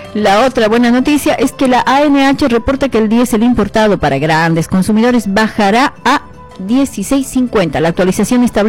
La otra buena noticia es que la ANH reporta que el diésel importado para grandes consumidores bajará a 16.50. La actualización establece